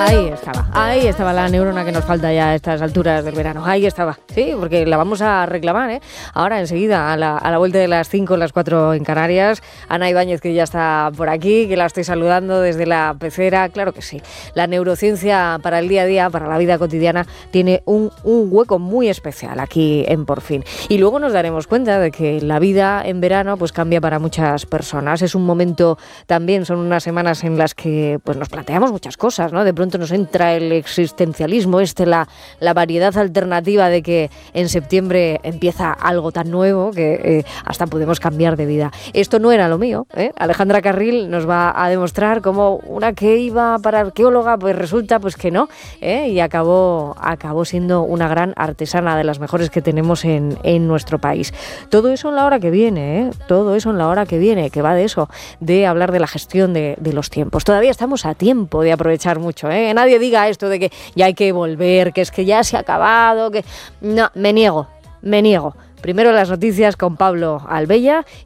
Ahí estaba la neurona que nos falta ya a estas alturas del verano. Ahí estaba, sí, porque la vamos a reclamar, ¿eh? Ahora, enseguida, a la vuelta de las 5, las 4 en Canarias. Ana Ibáñez, que ya está por aquí, que la estoy saludando desde la pecera. Claro que sí. La neurociencia para el día a día, para la vida cotidiana, tiene un hueco muy especial aquí en Por Fin. Y luego nos daremos cuenta de que la vida en verano pues cambia para muchas personas. Es un momento también, son unas semanas en las que pues nos planteamos muchas cosas, ¿no? De pronto nos entra el existencialismo, la variedad alternativa de que en septiembre empieza algo tan nuevo que hasta podemos cambiar de vida. Esto no era lo mío, ¿eh? Alejandra Carril nos va a demostrar cómo una que iba para arqueóloga, pues resulta pues que no, ¿eh? Y acabó siendo una gran artesana, de las mejores que tenemos en nuestro país. Todo eso en la hora que viene, ¿eh? Todo eso en la hora que viene, que va de eso, de hablar de la gestión de los tiempos. Todavía estamos a tiempo de aprovechar mucho, ¿eh? Nadie diga esto de que ya hay que volver, que es que ya se ha acabado, que... No, me niego. Primero las noticias con Pablo Albella